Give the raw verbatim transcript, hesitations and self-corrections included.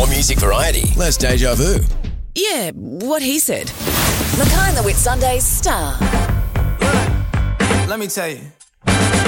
music variety, less deja vu. Yeah, what he said. Mackay and the Whitsundays star. Let me tell you.